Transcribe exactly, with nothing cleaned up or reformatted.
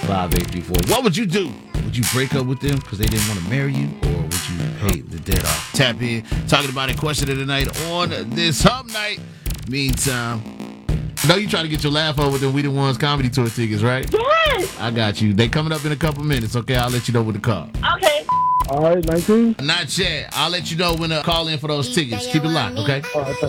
five eight three four. What would you do? Would you break up with them because they didn't want to marry you, or would you pay the debt off? Tap in. Talking about a question of the night on this Hump Night. Meantime, I know you trying to get your laugh over them We the Ones comedy tour tickets, right? Yes. I got you. They coming up in a couple minutes, okay? I'll let you know when to call. Okay. All right, nineteen. Not yet. I'll let you know when to call in for those tickets. Keep it locked, okay? All right, thanks.